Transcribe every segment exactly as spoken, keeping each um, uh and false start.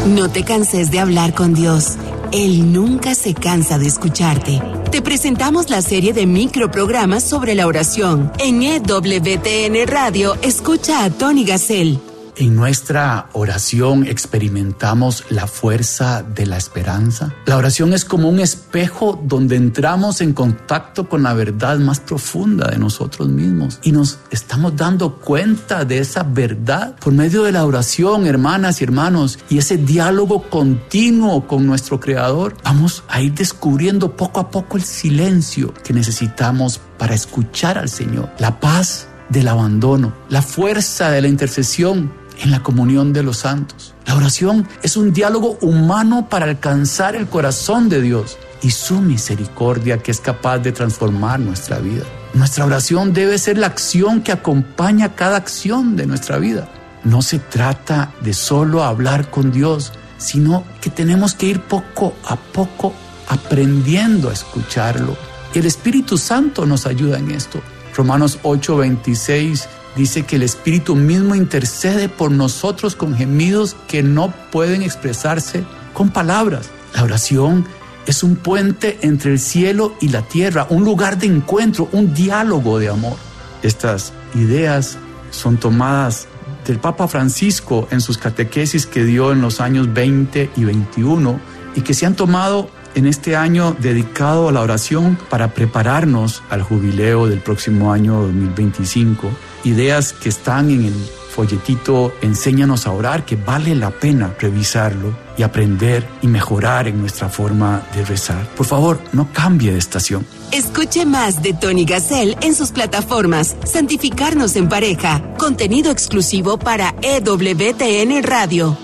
No te canses de hablar con Dios. Él nunca se cansa de escucharte. Te presentamos la serie de microprogramas sobre la oración. En E W T N Radio, escucha a Tony Gassel. En nuestra oración experimentamos la fuerza de la esperanza. La oración es como un espejo donde entramos en contacto con la verdad más profunda de nosotros mismos y nos estamos dando cuenta de esa verdad por medio de la oración, hermanas y hermanos, y ese diálogo continuo con nuestro Creador. Vamos a ir descubriendo poco a poco el silencio que necesitamos para escuchar al Señor, la paz del abandono, la fuerza de la intercesión en la comunión de los santos. La oración es un diálogo humano para alcanzar el corazón de Dios y su misericordia, que es capaz de transformar nuestra vida. Nuestra oración debe ser la acción que acompaña cada acción de nuestra vida. No se trata de solo hablar con Dios, sino que tenemos que ir poco a poco aprendiendo a escucharlo. Y el Espíritu Santo nos ayuda en esto. Romanos ocho veintiséis dice que el Espíritu mismo intercede por nosotros con gemidos que no pueden expresarse con palabras. La oración es un puente entre el cielo y la tierra, un lugar de encuentro, un diálogo de amor. Estas ideas son tomadas del Papa Francisco en sus catequesis que dio en los años veinte y veintiuno y que se han tomado en este año dedicado a la oración para prepararnos al jubileo del próximo año dos mil veinticinco. Ideas que están en el folletito Enséñanos a orar, que vale la pena revisarlo y aprender y mejorar en nuestra forma de rezar. Por favor, no cambie de estación. Escuche más de Tony Gassel en sus plataformas Santificarnos en Pareja, contenido exclusivo para E W T N Radio.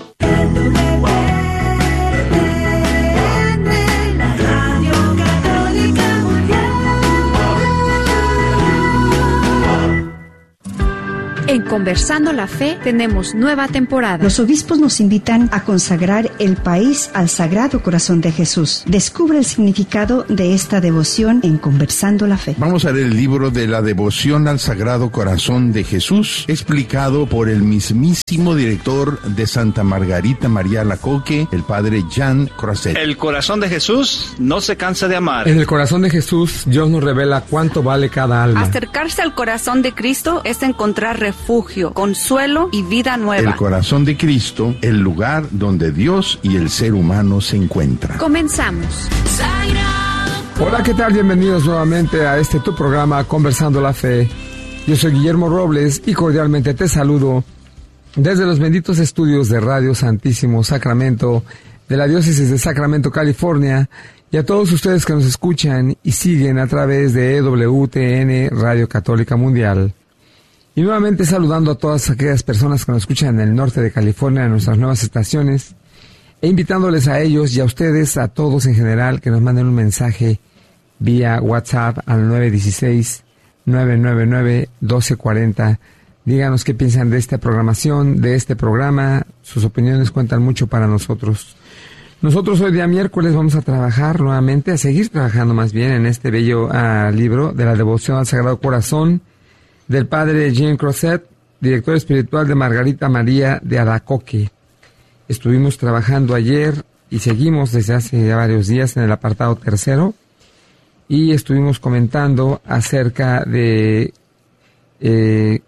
En Conversando la Fe tenemos nueva temporada. Los obispos nos invitan a consagrar el país al Sagrado Corazón de Jesús. Descubre el significado de esta devoción en Conversando la Fe. Vamos a leer el libro de la devoción al Sagrado Corazón de Jesús, explicado por el mismísimo director de Santa Margarita María Alacoque, el padre Jean Croiset. El corazón de Jesús no se cansa de amar. En el corazón de Jesús, Dios nos revela cuánto vale cada alma. Acercarse al corazón de Cristo es encontrar refugio. refugio, consuelo y vida nueva. El corazón de Cristo, el lugar donde Dios y el ser humano se encuentran. Comenzamos. Hola, ¿qué tal? Bienvenidos nuevamente a este tu programa Conversando la Fe. Yo soy Guillermo Robles y cordialmente te saludo desde los benditos estudios de Radio Santísimo Sacramento de la Diócesis de Sacramento, California, y a todos ustedes que nos escuchan y siguen a través de E W T N Radio Católica Mundial. Y nuevamente saludando a todas aquellas personas que nos escuchan en el norte de California, en nuestras nuevas estaciones, e invitándoles a ellos y a ustedes, a todos en general, que nos manden un mensaje vía WhatsApp al nueve uno seis, nueve nueve nueve, uno dos cuatro cero. Díganos qué piensan de esta programación, de este programa. Sus opiniones cuentan mucho para nosotros. Nosotros hoy día miércoles vamos a trabajar nuevamente, a seguir trabajando más bien en este bello uh, libro de la devoción al Sagrado Corazón, del padre Jean Croiset, director espiritual de Margarita María de Alacoque. Estuvimos trabajando ayer y seguimos desde hace ya varios días en el apartado tercero y estuvimos comentando acerca de, eh,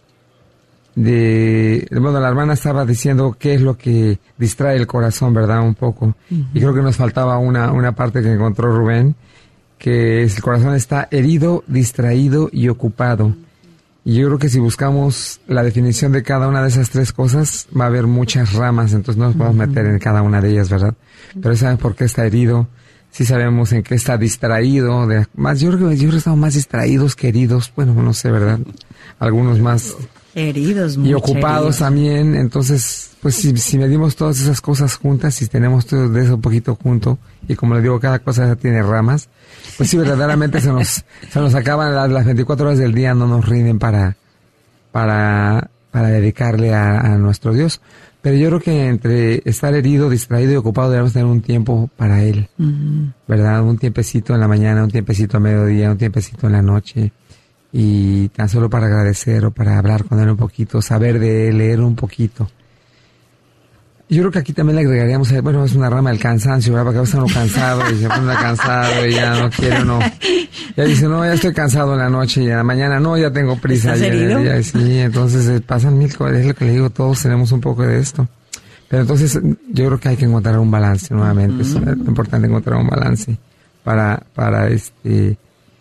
de, bueno, la hermana estaba diciendo qué es lo que distrae el corazón, ¿verdad? Un poco. Uh-huh. Y creo que nos faltaba una, una parte que encontró Rubén, que es, el corazón está herido, distraído y ocupado. Y yo creo que si buscamos la definición de cada una de esas tres cosas, va a haber muchas ramas, entonces no nos podemos meter en cada una de ellas, ¿verdad? Pero ¿saben por qué está herido? Sí sabemos en qué está distraído. De, más, yo creo que yo creo que estamos más distraídos que heridos. Bueno, no sé, ¿verdad? Algunos más heridos, y ocupados heridos también. Entonces, pues si, si medimos todas esas cosas juntas, si tenemos todo de eso un poquito junto, y como le digo, cada cosa tiene ramas, pues sí, verdaderamente se nos se nos acaban las, las veinticuatro horas del día, no nos rinden para para para dedicarle a, a nuestro Dios. Pero yo creo que entre estar herido, distraído y ocupado debemos tener un tiempo para Él, uh-huh. ¿verdad? Un tiempecito en la mañana, un tiempecito a mediodía, un tiempecito en la noche, y tan solo para agradecer o para hablar con Él un poquito, saber de Él, leer un poquito. yo creo que aquí también le agregaríamos, bueno, es una rama del cansancio, ¿verdad? Porque a veces uno cansado y se pone cansado y ya no quiere, no. Ya dice, no, ya estoy cansado en la noche y en la mañana, no, ya tengo prisa. ¿Estás herido? Ya, sí, entonces eh, pasan mil cosas, es lo que le digo, todos tenemos un poco de esto. Pero entonces yo creo que hay que encontrar un balance nuevamente, uh-huh. Es importante encontrar un balance para, para este,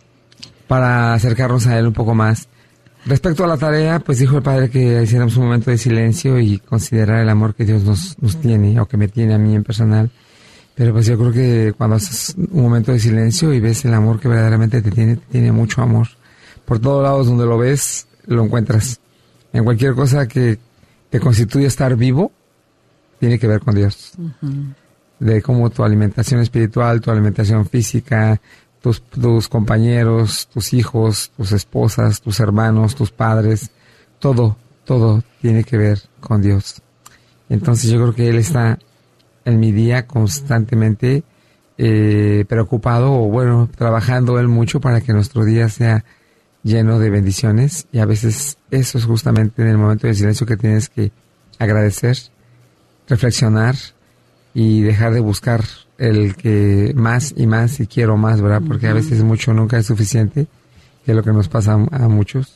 para acercarnos a él un poco más. Respecto a la tarea, pues dijo el padre que hiciéramos un momento de silencio y considerar el amor que Dios nos, nos tiene, o que me tiene a mí en personal. Pero pues yo creo que cuando haces un momento de silencio y ves el amor que verdaderamente te tiene, te tiene mucho amor. Por todos lados donde lo ves, lo encuentras. En cualquier cosa que te constituye estar vivo, tiene que ver con Dios. Uh-huh. De cómo tu alimentación espiritual, tu alimentación física, Tus, tus compañeros, tus hijos, tus esposas, tus hermanos, tus padres, todo, todo tiene que ver con Dios. Entonces yo creo que Él está en mi día constantemente eh, preocupado, o bueno, trabajando Él mucho para que nuestro día sea lleno de bendiciones, y a veces eso es justamente en el momento de silencio que tienes que agradecer, reflexionar y dejar de buscar el que más y más y quiero más, ¿verdad? Porque a veces mucho nunca es suficiente, que es lo que nos pasa a, a muchos.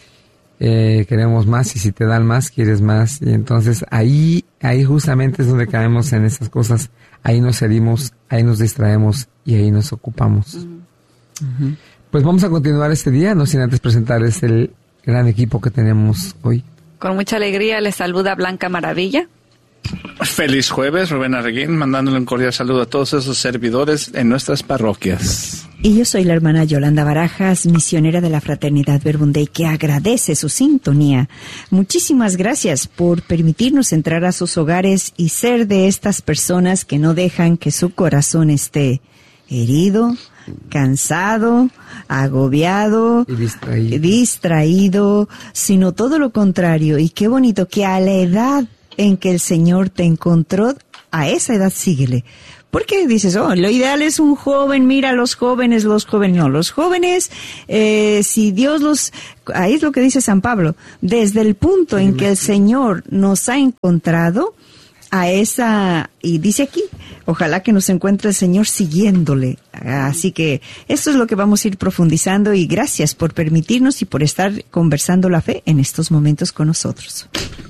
Eh, queremos más, y si te dan más, quieres más. Y entonces ahí, ahí justamente es donde caemos en esas cosas. Ahí nos cedimos, ahí nos distraemos y ahí nos ocupamos. Uh-huh. Pues vamos a continuar este día, no sin antes presentarles el gran equipo que tenemos hoy. Con mucha alegría les saluda Blanca Maravilla. Feliz jueves, Rubén Arreguín, mandándole un cordial saludo a todos esos servidores en nuestras parroquias. Y yo soy la hermana Yolanda Barajas, misionera de la Fraternidad Verbum-Dei, que agradece su sintonía. Muchísimas gracias por permitirnos entrar a sus hogares y ser de estas personas que no dejan que su corazón esté herido, cansado, agobiado, y distraído. distraído, sino todo lo contrario. Y qué bonito que a la edad en que el Señor te encontró, a esa edad síguele. Porque dices, oh, lo ideal es un joven, mira, los jóvenes, los jóvenes, no, los jóvenes, eh, si Dios los, ahí es lo que dice San Pablo, desde el punto en que el Señor nos ha encontrado, a esa, y dice aquí, ojalá que nos encuentre el Señor siguiéndole. Así que esto es lo que vamos a ir profundizando, y gracias por permitirnos y por estar conversando la fe en estos momentos con nosotros.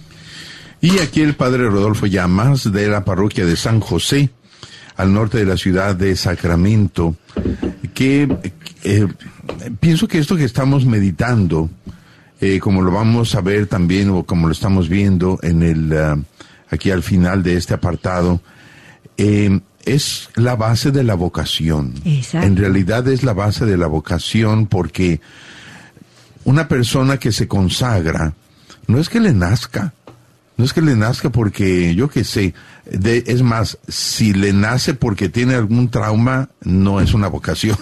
Y aquí el padre Rodolfo Llamas, de la parroquia de San José, al norte de la ciudad de Sacramento, que eh, pienso que esto que estamos meditando, eh, como lo vamos a ver también, o como lo estamos viendo en el uh, aquí al final de este apartado, eh, es la base de la vocación. Exacto. En realidad es la base de la vocación, porque una persona que se consagra, no es que le nazca, No es que le nazca porque, yo qué sé, de, es más, si le nace porque tiene algún trauma, no es una vocación.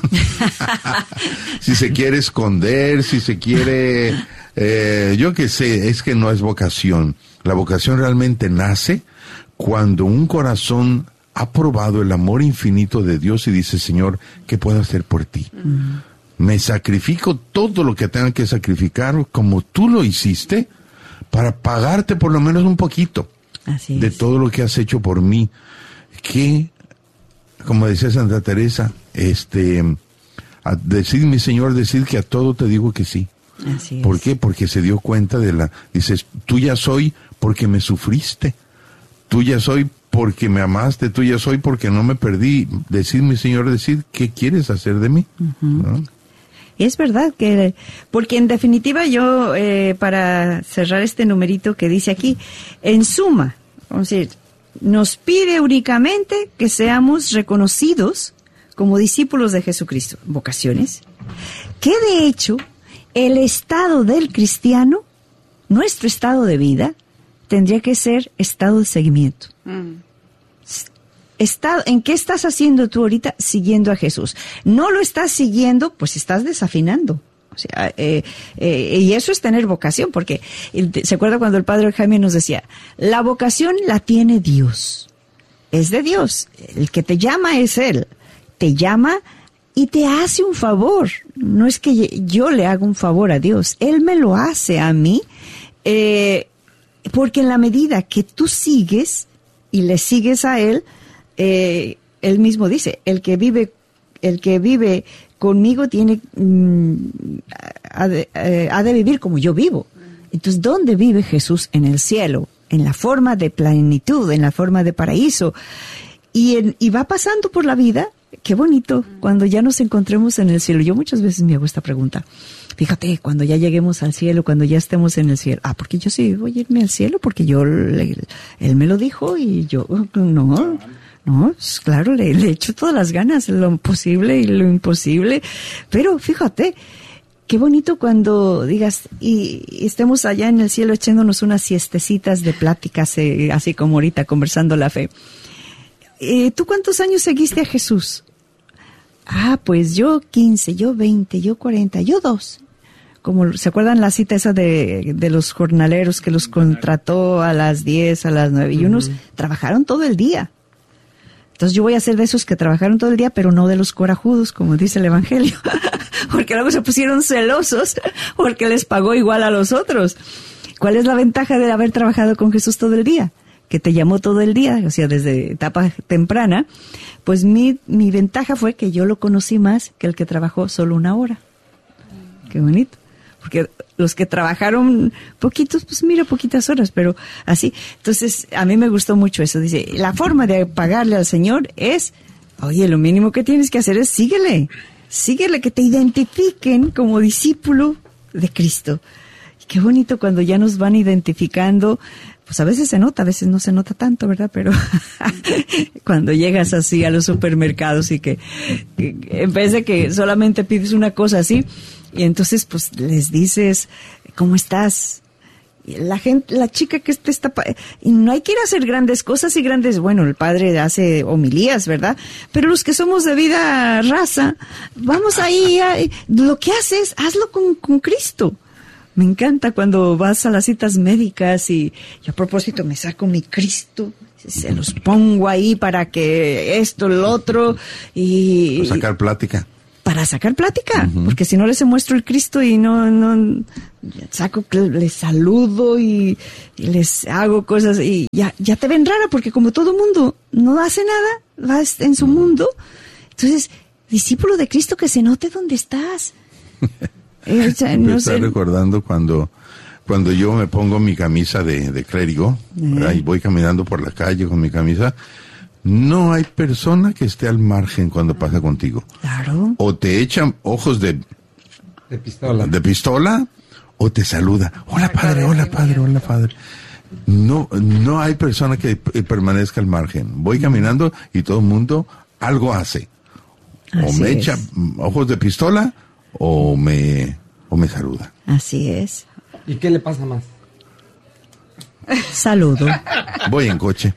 Si se quiere esconder, si se quiere, eh, yo qué sé, es que no es vocación. La vocación realmente nace cuando un corazón ha probado el amor infinito de Dios y dice, Señor, ¿qué puedo hacer por ti? Mm. Me sacrifico todo lo que tenga que sacrificar como tú lo hiciste, para pagarte por lo menos un poquito Así de es. todo lo que has hecho por mí. Que, como decía Santa Teresa, este, a decir, mi Señor, decir que a todo te digo que sí. Así ¿Por es. qué? Porque se dio cuenta de la, dices, tuya soy porque me sufriste, tuya soy porque me amaste, tuya soy porque no me perdí. Decir, mi Señor, decir, ¿qué quieres hacer de mí? Uh-huh. ¿No? Es verdad que, porque en definitiva yo, eh, para cerrar este numerito que dice aquí, en suma, vamos a decir, nos pide únicamente que seamos reconocidos como discípulos de Jesucristo, vocaciones, que de hecho el estado del cristiano, nuestro estado de vida, tendría que ser estado de seguimiento. Mm. Está, ¿en qué estás haciendo tú ahorita siguiendo a Jesús? No lo estás siguiendo, pues estás desafinando. O sea, eh, eh, y eso es tener vocación, porque se acuerda cuando el padre Jaime nos decía, la vocación la tiene Dios, es de Dios, el que te llama es Él, te llama y te hace un favor, no es que yo le haga un favor a Dios, Él me lo hace a mí, eh, porque en la medida que tú sigues, y le sigues a Él, eh, Él mismo dice, el que vive, el que vive conmigo tiene, mm, ha, de, eh, ha de vivir como yo vivo. Entonces, ¿dónde vive Jesús? En el cielo, en la forma de plenitud, en la forma de paraíso. Y, en, y va pasando por la vida. Qué bonito cuando ya nos encontremos en el cielo. Yo muchas veces me hago esta pregunta. Fíjate, cuando ya lleguemos al cielo, cuando ya estemos en el cielo. Ah, porque yo sí voy a irme al cielo, porque yo, le, él me lo dijo y yo, no, no, claro, le, le echo todas las ganas, lo posible y lo imposible. Pero fíjate, qué bonito cuando digas, y, y estemos allá en el cielo echándonos unas siestecitas de pláticas, eh, así como ahorita, conversando la fe. Eh, ¿Tú cuántos años seguiste a Jesús? Ah, pues yo quince, yo veinte, yo cuarenta, yo dos. Como, ¿se acuerdan la cita esa de, de los jornaleros que los contrató a las diez, a las nueve? Y unos uh-huh. trabajaron todo el día. Entonces yo voy a ser de esos que trabajaron todo el día, pero no de los corajudos, como dice el Evangelio. Porque luego se pusieron celosos porque les pagó igual a los otros. ¿Cuál es la ventaja de haber trabajado con Jesús todo el día? Que te llamó todo el día, o sea, desde etapa temprana. Pues mi, mi ventaja fue que yo lo conocí más que el que trabajó solo una hora. Qué bonito. Porque los que trabajaron poquitos, pues mira, poquitas horas, pero así. Entonces, a mí me gustó mucho eso. Dice, la forma de pagarle al Señor es, oye, lo mínimo que tienes que hacer es síguele. Síguele, que te identifiquen como discípulo de Cristo. Y qué bonito cuando ya nos van identificando. Pues a veces se nota, a veces no se nota tanto, ¿verdad? Pero cuando llegas así a los supermercados y que, que en vez de que solamente pides una cosa así, y entonces pues les dices, ¿cómo estás? Y la gente, la chica que te está, y no hay que ir a hacer grandes cosas y grandes, bueno, el padre hace homilías, ¿verdad? Pero los que somos de vida raza, vamos ahí, a, lo que haces, hazlo con, con Cristo. Me encanta cuando vas a las citas médicas y, y a propósito me saco mi Cristo, se los pongo ahí para que esto, lo otro, y... Para sacar plática. Para sacar plática, uh-huh. porque si no les muestro el Cristo y no, no, saco, les saludo y, y les hago cosas y ya, ya te ven rara porque como todo mundo no hace nada, vas en su mundo, entonces, discípulo de Cristo, que se note dónde estás. Eh, o sea, no sé. recordando cuando cuando yo me pongo mi camisa de, de clérigo eh. y voy caminando por la calle con mi camisa, no hay persona que esté al margen cuando pasa contigo. Claro. O te echan ojos de de pistola, de pistola o te saluda. Hola padre, hola padre, hola padre. No, no hay persona que permanezca al margen. Voy caminando y todo el mundo algo hace. O Así me es. echa ojos de pistola o me o me saluda. Así es. ¿Y qué le pasa más? Saludo. Voy en coche.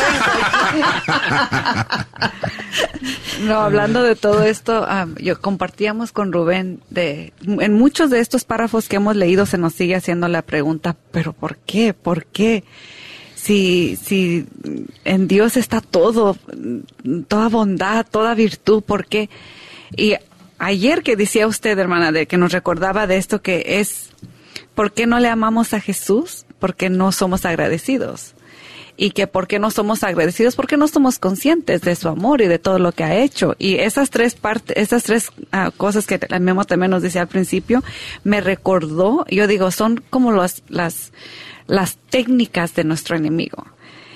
No, hablando de todo esto, um, yo compartíamos con Rubén de en muchos de estos párrafos que hemos leído se nos sigue haciendo la pregunta, pero ¿por qué? ¿Por qué? Si si en Dios está todo, toda bondad, toda virtud, ¿por qué? Y ayer que decía usted, hermana, de que nos recordaba de esto que es, ¿por qué no le amamos a Jesús? Porque no somos agradecidos. Y que ¿por qué no somos agradecidos? Porque no somos conscientes de su amor y de todo lo que ha hecho. Y esas tres partes, esas tres uh, cosas que el Memo también nos decía al principio, me recordó, yo digo, son como los, las, las técnicas de nuestro enemigo.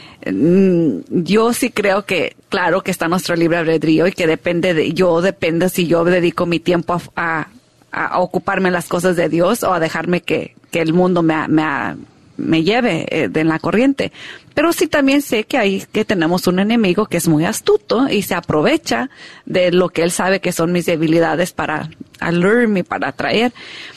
Yo sí creo que, claro que está nuestro libre albedrío y que depende de, yo depende si yo dedico mi tiempo a, a, a ocuparme en las cosas de Dios o a dejarme que, que el mundo me, me, me lleve eh, de la corriente. Pero sí también sé que hay, que tenemos un enemigo que es muy astuto y se aprovecha de lo que él sabe que son mis debilidades para alurarme, para atraer.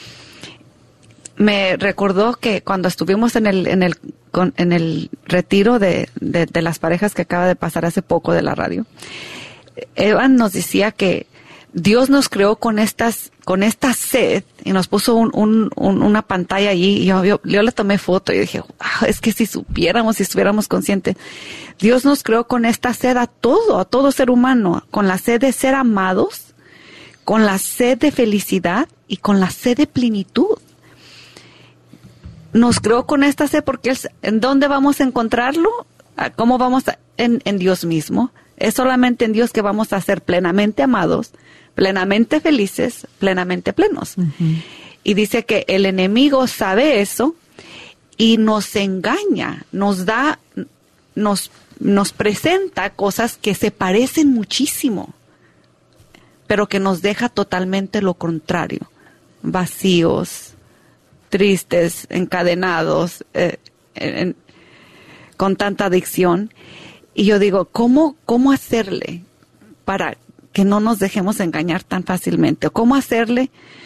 Me recordó que cuando estuvimos en el en el con, en el retiro de, de, de las parejas que acaba de pasar hace poco de la radio, Evan nos decía que Dios nos creó con estas con esta sed y nos puso un, un, un, una pantalla allí y yo, yo, yo le tomé foto y dije, ah, es que si supiéramos, si estuviéramos conscientes, Dios nos creó con esta sed a todo, a todo ser humano, con la sed de ser amados, con la sed de felicidad y con la sed de plenitud. Nos creó con esta sed porque ¿en dónde vamos a encontrarlo? ¿Cómo vamos a, en, en Dios mismo? Es solamente en Dios que vamos a ser plenamente amados, plenamente felices, plenamente plenos. Uh-huh. Y dice que el enemigo sabe eso y nos engaña, nos da, nos, nos presenta cosas que se parecen muchísimo, pero que nos deja totalmente lo contrario, vacíos, tristes, encadenados, eh, en, con tanta adicción. Y yo digo, ¿cómo, cómo hacerle para que no nos dejemos engañar tan fácilmente? ¿O cómo hacerle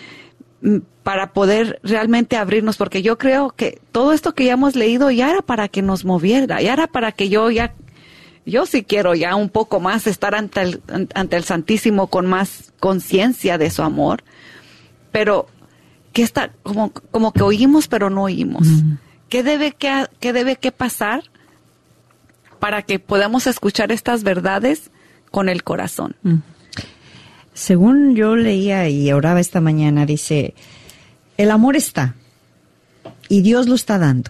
para poder realmente abrirnos? Porque yo creo que todo esto que ya hemos leído ya era para que nos moviera, ya era para que yo ya, yo sí quiero ya un poco más estar ante el, ante el Santísimo con más conciencia de su amor, pero que está como, como que oímos pero no oímos. Mm. ¿Qué debe que, qué debe que pasar para que podamos escuchar estas verdades con el corazón? Mm. Según yo leía y oraba esta mañana, dice, el amor está y Dios lo está dando,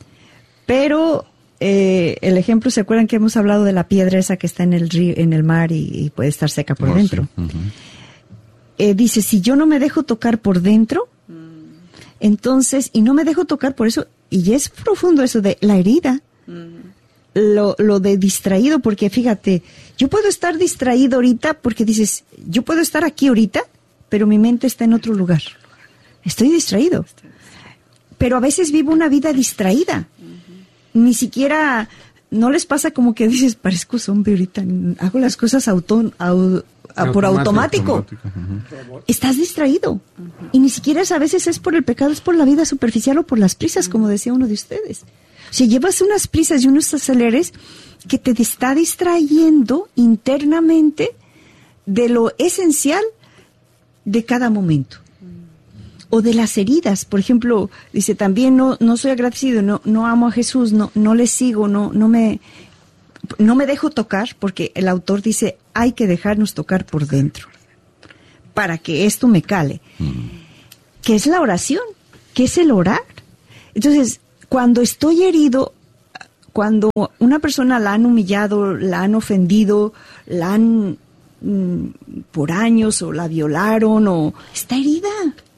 pero eh, el ejemplo, ¿se acuerdan que hemos hablado de la piedra esa que está en el río, en el mar y, y puede estar seca por oh, dentro? Sí. Uh-huh. eh, dice, si yo no me dejo tocar por dentro, mm. entonces, y no me dejo tocar por eso, y es profundo eso de la herida, mm. Lo, lo de distraído, porque fíjate, yo puedo estar distraído ahorita porque dices, yo puedo estar aquí ahorita, pero mi mente está en otro lugar. Estoy distraído. Pero a veces vivo una vida distraída. Uh-huh. Ni siquiera, no les pasa como que dices, parezco zombie ahorita, hago las cosas auto, au, a, por automático. automático. Uh-huh. Estás distraído. Uh-huh. Y ni siquiera es, a veces es por el pecado, es por la vida superficial o por las prisas, uh-huh. como decía uno de ustedes. Si llevas unas prisas y unos aceleres que te está distrayendo internamente de lo esencial de cada momento. O de las heridas, por ejemplo, dice también no no soy agradecido, no no amo a Jesús, no no le sigo, no no me no me dejo tocar, porque el autor dice, hay que dejarnos tocar por dentro para que esto me cale. Mm. ¿Qué es la oración? ¿Qué es el orar? Entonces, cuando estoy herido, cuando una persona la han humillado, la han ofendido, la han mm, por años o la violaron o está herida.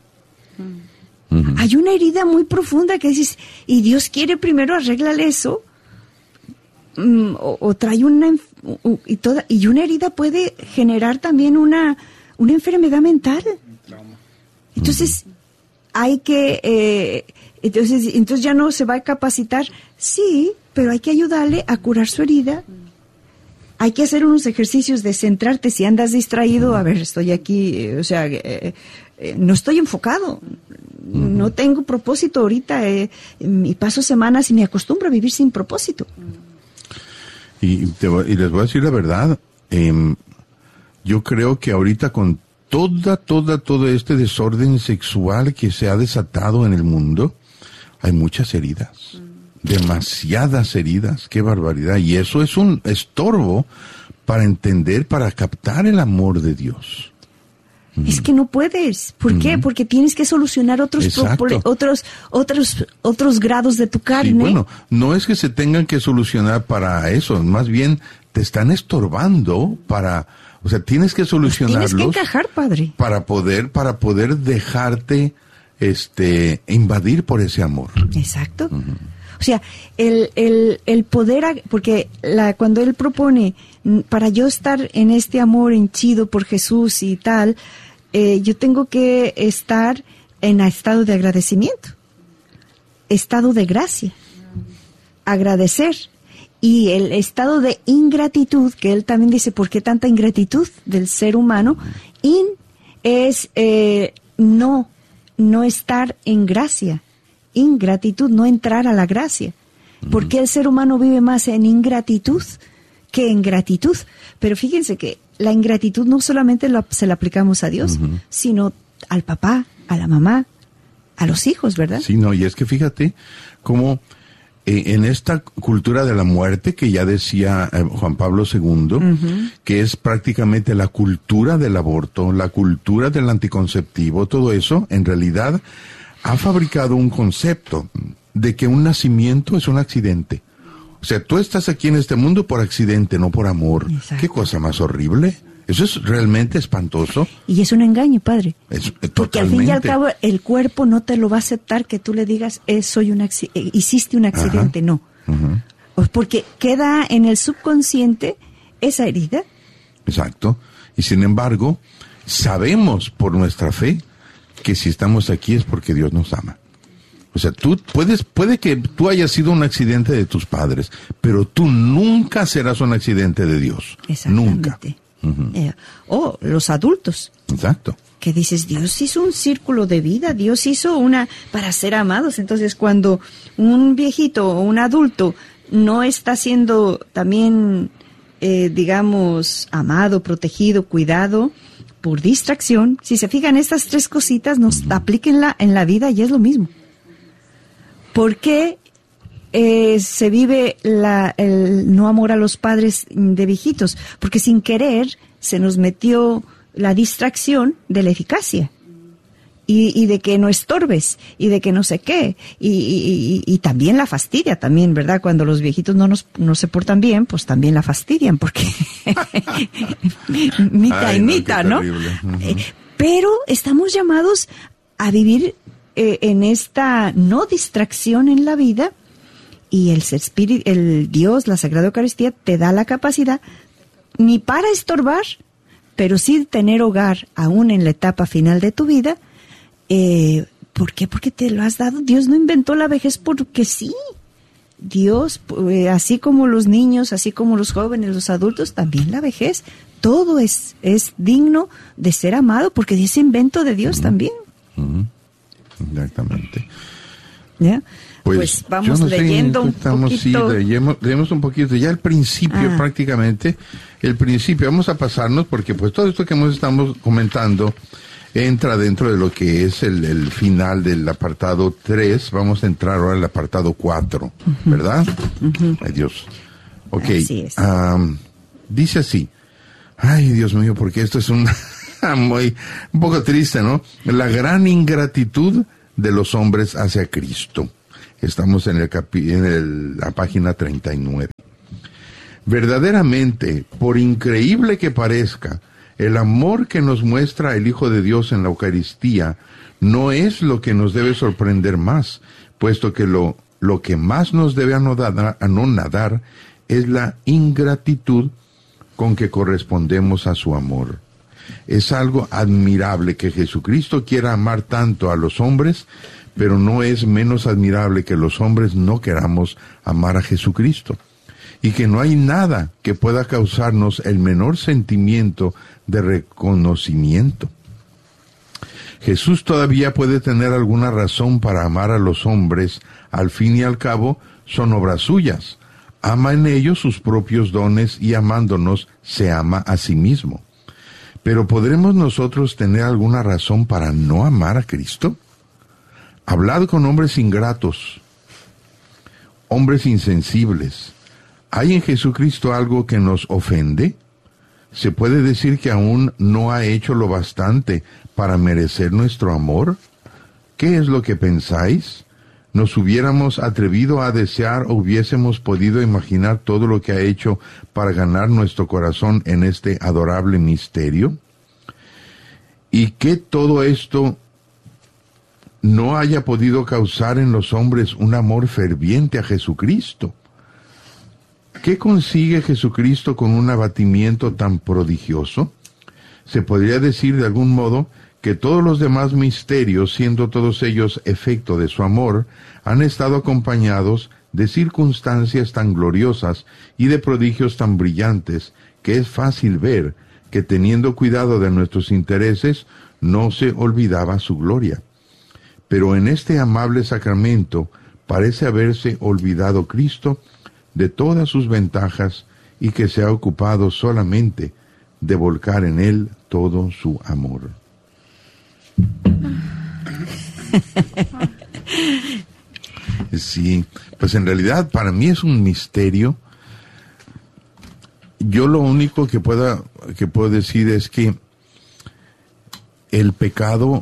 Uh-huh. Hay una herida muy profunda que dices, y Dios quiere primero arreglar eso, um, o, o trae una o, y toda y una herida puede generar también una una enfermedad mental. Entonces uh-huh. hay que eh, entonces entonces ya no se va a capacitar, sí, pero hay que ayudarle a curar su herida. Hay que hacer unos ejercicios de centrarte. Si andas distraído, a ver, estoy aquí, eh, o sea, eh, eh, no estoy enfocado, uh-huh. no tengo propósito ahorita, eh, y paso semanas y me acostumbro a vivir sin propósito. Y, te, y les voy a decir la verdad, eh, yo creo que ahorita con toda, toda, todo este desorden sexual que se ha desatado en el mundo, hay muchas heridas. Uh-huh. Demasiadas heridas, qué barbaridad. Y eso es un estorbo para entender, para captar el amor de Dios. Es que no puedes. ¿Por uh-huh. qué? Porque tienes que solucionar otros pro- otros otros otros grados de tu carne. Sí, bueno, no es que se tengan que solucionar para eso, más bien te están estorbando para, o sea, tienes que solucionarlos. Tienes que encajar, padre. Para poder para poder dejarte este invadir por ese amor. Exacto. Uh-huh. O sea, el, el, el poder, porque la, cuando él propone, para yo estar en este amor henchido por Jesús y tal, eh, yo tengo que estar en estado de agradecimiento, estado de gracia, agradecer. Y el estado de ingratitud, que él también dice, ¿por qué tanta ingratitud del ser humano? In es eh, no, no estar en gracia. Ingratitud, no entrar a la gracia. Porque el ser humano vive más en ingratitud que en gratitud. Pero fíjense que la ingratitud no solamente lo, se la aplicamos a Dios, uh-huh. sino al papá, a la mamá, a los hijos, ¿verdad? Sí, no, y es que fíjate cómo eh, en esta cultura de la muerte que ya decía eh, Juan Pablo segundo, uh-huh. que es prácticamente la cultura del aborto, la cultura del anticonceptivo, todo eso, en realidad ha fabricado un concepto de que un nacimiento es un accidente O sea, tú estás aquí en este mundo por accidente, no por amor. Exacto. ¿Qué cosa más horrible? Eso es realmente espantoso. Y es un engaño, padre. Es, eh, Porque al fin y al cabo el cuerpo no te lo va a aceptar que tú le digas, eh, soy un acc- eh, hiciste un accidente, Ajá. no. Uh-huh. Porque queda en el subconsciente esa herida. Exacto. Y sin embargo, sabemos por nuestra fe que si estamos aquí es porque Dios nos ama. O sea, tú puedes, puede que tú hayas sido un accidente de tus padres, pero tú nunca serás un accidente de Dios. Nunca. Uh-huh. Eh, o los adultos. Exacto. Que dices, Dios hizo un círculo de vida, Dios hizo una para ser amados. Entonces, cuando un viejito o un adulto no está siendo también, eh, digamos, amado, protegido, cuidado por distracción, si se fijan, estas tres cositas nos uh-huh. aplíquenla en la vida y es lo mismo. ¿Por qué eh, se vive la, el no amor a los padres de viejitos? Porque sin querer se nos metió la distracción de la eficacia y, y de que no estorbes y de que no sé qué y, y, y, y también la fastidia también, ¿verdad? Cuando los viejitos no nos no se portan bien, pues también la fastidian porque mita Ay, y mita, ¿no? ¿no? Uh-huh. Eh, pero estamos llamados a vivir eh, en esta no distracción en la vida y el espíritu, el Dios, la Sagrada Eucaristía te da la capacidad ni para estorbar, pero sí tener hogar aún en la etapa final de tu vida. Eh, ¿Por qué? Porque te lo has dado. Dios no inventó la vejez porque sí. Dios, eh, así como los niños, así como los jóvenes, los adultos, también la vejez. Todo es, es digno de ser amado porque es invento de Dios uh-huh. también. Uh-huh. Exactamente. ¿Ya? Pues, pues vamos no sé, leyendo un estamos, poquito. Sí, leemos, leemos un poquito. Ya el principio ah. prácticamente, el principio, vamos a pasarnos porque pues todo esto que hemos estamos comentando entra dentro de lo que es el, el final del apartado tres. Vamos a entrar ahora al apartado cuatro, uh-huh. ¿verdad? Uh-huh. Ay, Dios. Ok. Así es. Um, dice así. Ay, Dios mío, porque esto es un, muy, un poco triste, ¿no? La gran ingratitud de los hombres hacia Cristo. Estamos en, el capi, en el, la página treinta y nueve. Verdaderamente, por increíble que parezca, el amor que nos muestra el Hijo de Dios en la Eucaristía no es lo que nos debe sorprender más, puesto que lo, lo que más nos debe anodar, anonadar es la ingratitud con que correspondemos a su amor. Es algo admirable que Jesucristo quiera amar tanto a los hombres, pero no es menos admirable que los hombres no queramos amar a Jesucristo. Y que no hay nada que pueda causarnos el menor sentimiento de reconocimiento. Jesús todavía puede tener alguna razón para amar a los hombres, al fin y al cabo son obras suyas. Ama en ellos sus propios dones y amándonos se ama a sí mismo. Pero ¿podremos nosotros tener alguna razón para no amar a Cristo? Hablad con hombres ingratos, hombres insensibles. ¿Hay en Jesucristo algo que nos ofende? ¿Se puede decir que aún no ha hecho lo bastante para merecer nuestro amor? ¿Qué es lo que pensáis? ¿Nos hubiéramos atrevido a desear o hubiésemos podido imaginar todo lo que ha hecho para ganar nuestro corazón en este adorable misterio? ¿Y que todo esto no haya podido causar en los hombres un amor ferviente a Jesucristo? ¿Qué consigue Jesucristo con un abatimiento tan prodigioso? Se podría decir de algún modo que todos los demás misterios, siendo todos ellos efecto de su amor, han estado acompañados de circunstancias tan gloriosas y de prodigios tan brillantes, que es fácil ver que teniendo cuidado de nuestros intereses, no se olvidaba su gloria. Pero en este amable sacramento parece haberse olvidado Cristo de todas sus ventajas y que se ha ocupado solamente de volcar en él todo su amor. Sí, pues en realidad para mí es un misterio. Yo lo único que pueda que puedo decir es que el pecado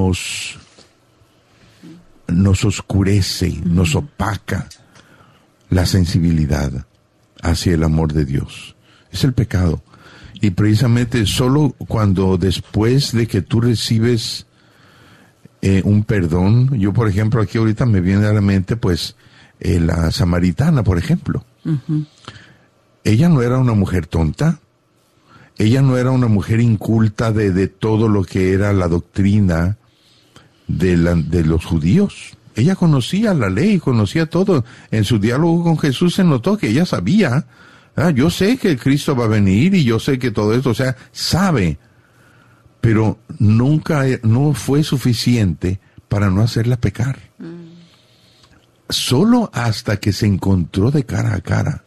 nos nos oscurece, nos opaca la sensibilidad hacia el amor de Dios. Es el pecado. Y precisamente solo cuando después de que tú recibes eh, un perdón, yo por ejemplo aquí ahorita me viene a la mente pues eh, la samaritana, por ejemplo. Uh-huh. Ella no era una mujer tonta, ella no era una mujer inculta de, de todo lo que era la doctrina de, la, de los judíos. Ella conocía la ley, conocía todo. En su diálogo con Jesús se notó que ella sabía, ah, yo sé que Cristo va a venir y yo sé que todo esto, o sea, sabe, pero nunca, no fue suficiente para no hacerla pecar. Mm. Solo hasta que se encontró de cara a cara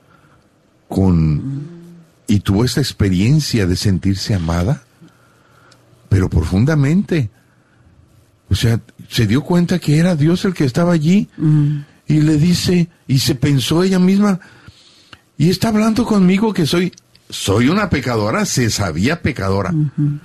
con, mm. y tuvo esa experiencia de sentirse amada, pero profundamente. O sea, se dio cuenta que era Dios el que estaba allí, mm. y le dice, y se pensó ella misma, y está hablando conmigo que soy, soy una pecadora, se sabía pecadora, uh-huh.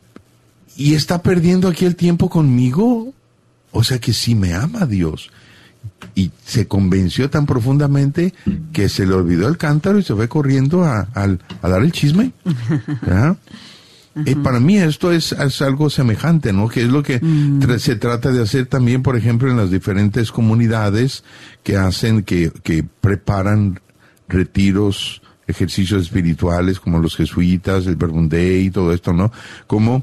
y está perdiendo aquí el tiempo conmigo, o sea que sí me ama Dios. Y se convenció tan profundamente que se le olvidó el cántaro y se fue corriendo a, a, a dar el chisme. ¿Ya? Uh-huh. Eh, para mí esto es, es algo semejante, ¿no? Que es lo que uh-huh. tra- se trata de hacer también, por ejemplo, en las diferentes comunidades que hacen, que, que preparan retiros, ejercicios espirituales, como los jesuitas, el Verbum Dei y todo esto, ¿no? Como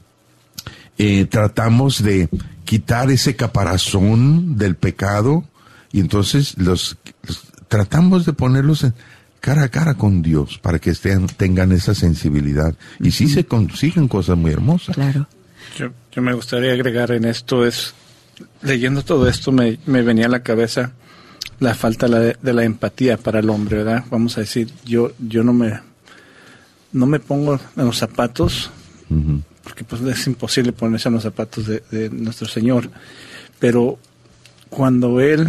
eh, tratamos de quitar ese caparazón del pecado y entonces los, los tratamos de ponerlos en, cara a cara con Dios para que estén, tengan esa sensibilidad. Y sí se consiguen cosas muy hermosas. Claro. Yo, yo me gustaría agregar en esto, es, leyendo todo esto me, me venía a la cabeza la falta de la, de la empatía para el hombre, ¿verdad? Vamos a decir, yo yo no me no me pongo en los zapatos, uh-huh. porque pues es imposible ponerse en los zapatos de, de nuestro Señor, pero cuando Él,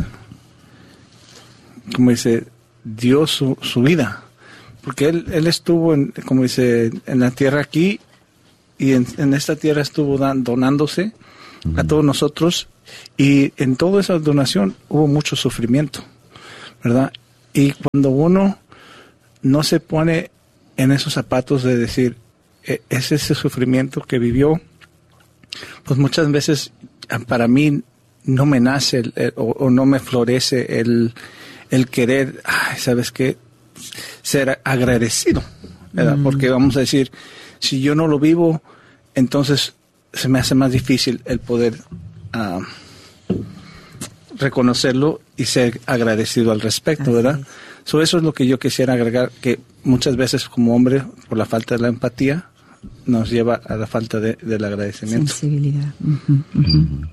como dice, dio su, su vida, porque Él Él estuvo, en, como dice, en la tierra aquí, y en, en esta tierra estuvo dan, donándose uh-huh. a todos nosotros, y en toda esa donación hubo mucho sufrimiento, ¿verdad? Y cuando uno no se pone en esos zapatos de decir, es ese sufrimiento que vivió, pues muchas veces para mí no me nace el, el, o, o no me florece el, el querer, ay, ¿sabes qué? Ser agradecido, ¿verdad? Mm. Porque vamos a decir, si yo no lo vivo, entonces se me hace más difícil el poder uh, reconocerlo y ser agradecido al respecto, así ¿verdad? So, eso es lo que yo quisiera agregar, que muchas veces como hombre, por la falta de la empatía, nos lleva a la falta de, del agradecimiento. Sensibilidad. Uh-huh, uh-huh.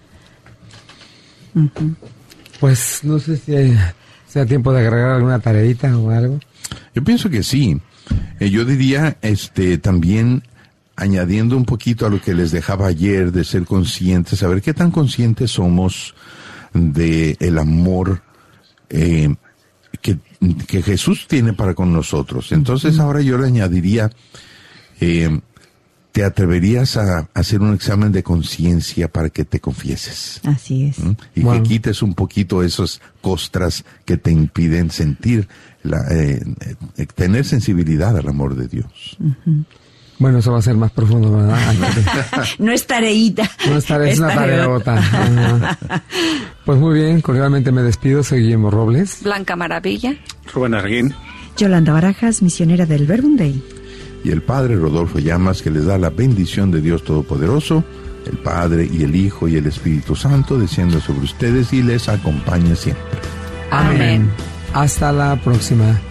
Uh-huh. Pues no sé si hay, sea tiempo de agregar alguna tareita o algo. Yo pienso que sí. Eh, yo diría, este, también añadiendo un poquito a lo que les dejaba ayer de ser conscientes, saber qué tan conscientes somos de el amor eh, que, que Jesús tiene para con nosotros. Entonces uh-huh. ahora yo le añadiría, eh, te atreverías a, a hacer un examen de conciencia para que te confieses. Así es. ¿Mm? Y wow. que quites un poquito esas costras que te impiden sentir, la, eh, eh, tener sensibilidad al amor de Dios. Uh-huh. Bueno, eso va a ser más profundo, ¿verdad? No es tareita. No es tareita, es una tareota. Uh-huh. Pues muy bien, cordialmente me despido. Soy Guillermo Robles. Blanca Maravilla. Rubén Arguín. Yolanda Barajas, misionera del Verbum Dei. Y el Padre Rodolfo Llamas, que les da la bendición de Dios Todopoderoso, el Padre y el Hijo y el Espíritu Santo, descienda sobre ustedes y les acompañe siempre. Amén. Amén. Hasta la próxima.